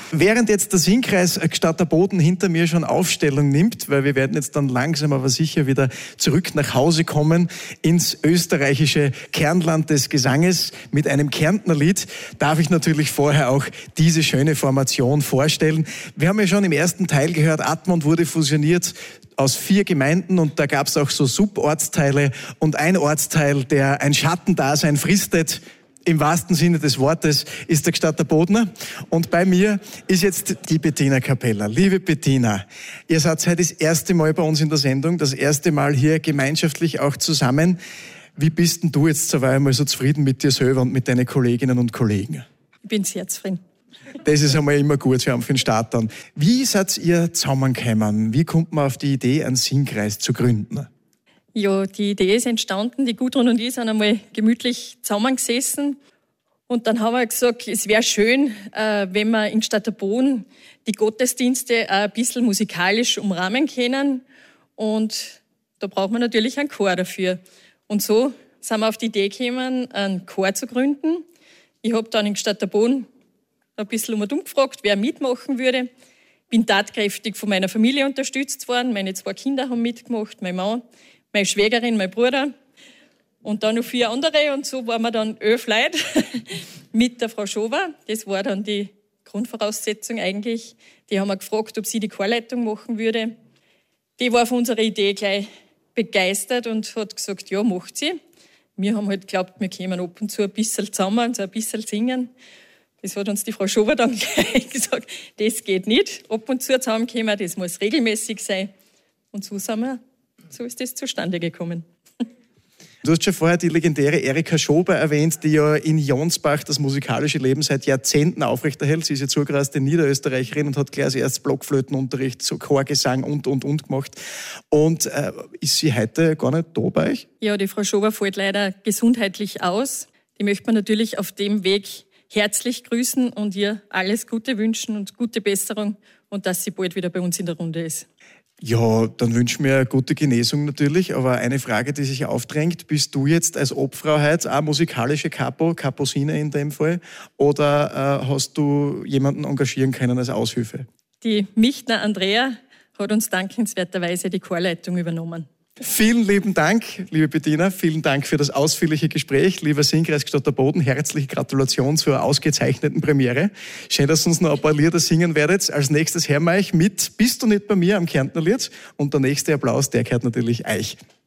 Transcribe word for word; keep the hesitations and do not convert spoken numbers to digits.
Während jetzt der Singkreis Gstatter Boden hinter mir schon Aufstellung nimmt, weil wir werden jetzt dann langsam aber sicher wieder zurück nach Hause kommen ins österreichische Kernland des Gesanges mit einem Kärntner Lied, darf ich natürlich vorher auch diese schöne Formation vorstellen. Wir haben ja schon im ersten Teil gehört, Admont wurde fusioniert aus vier Gemeinden und da gab es auch so Subortsteile und ein Ortsteil, der ein Schattendasein fristet. Im wahrsten Sinne des Wortes ist der Gstatter Bodner. Und bei mir ist jetzt die Bettina Capella. Liebe Bettina, ihr seid heute das erste Mal bei uns in der Sendung, das erste Mal hier gemeinschaftlich auch zusammen. Wie bist denn du jetzt so einmal so zufrieden mit dir selber und mit deinen Kolleginnen und Kollegen? Ich bin sehr zufrieden. Das ist einmal immer gut für den Start dann. Wie seid ihr zusammengekommen? Wie kommt man auf die Idee, einen Singkreis zu gründen? Ja, die Idee ist entstanden. Die Gudrun und ich sind einmal gemütlich zusammengesessen. Und dann haben wir gesagt, es wäre schön, äh, wenn wir in Gstatter Boden die Gottesdienste auch ein bisschen musikalisch umrahmen können. Und da braucht man natürlich einen Chor dafür. Und so sind wir auf die Idee gekommen, einen Chor zu gründen. Ich habe dann in Gstatter Boden ein bisschen um und um gefragt, wer mitmachen würde. Bin tatkräftig von meiner Familie unterstützt worden. Meine zwei Kinder haben mitgemacht, mein Mann, meine Schwägerin, mein Bruder und dann noch vier andere. Und so waren wir dann elf Leute mit der Frau Schober. Das war dann die Grundvoraussetzung eigentlich. Die haben wir gefragt, ob sie die Chorleitung machen würde. Die war von unserer Idee gleich begeistert und hat gesagt, ja, macht sie. Wir haben halt geglaubt, wir kommen ab und zu ein bisschen zusammen, so ein bisschen singen. Das hat uns die Frau Schober dann gleich gesagt, das geht nicht. Ab und zu zusammenkommen, das muss regelmäßig sein. Und so sind wir So ist das zustande gekommen. Du hast schon vorher die legendäre Erika Schober erwähnt, die ja in Jonsbach das musikalische Leben seit Jahrzehnten aufrechterhält. Sie ist ja zugereiste Niederösterreicherin und hat gleich als erstes Blockflötenunterricht, so Chorgesang und, und, und gemacht. Und äh, ist sie heute gar nicht da bei euch? Ja, die Frau Schober fällt leider gesundheitlich aus. Die möchte man natürlich auf dem Weg herzlich grüßen und ihr alles Gute wünschen und gute Besserung und dass sie bald wieder bei uns in der Runde ist. Ja, dann wünschen wir eine gute Genesung natürlich, aber eine Frage, die sich aufdrängt, bist du jetzt als Obfrau heute auch musikalische Capo, Caposine in dem Fall, oder äh, hast du jemanden engagieren können als Aushilfe? Die Michtner Andrea hat uns dankenswerterweise die Chorleitung übernommen. Vielen lieben Dank, liebe Bettina, vielen Dank für das ausführliche Gespräch. Lieber Singkreis Gstatter Boden, herzliche Gratulation zur ausgezeichneten Premiere. Schön, dass ihr uns noch ein paar Lieder singen werdet. Als nächstes hören wir euch mit Bist du nicht bei mir am Kärntner Lied und der nächste Applaus, der gehört natürlich euch.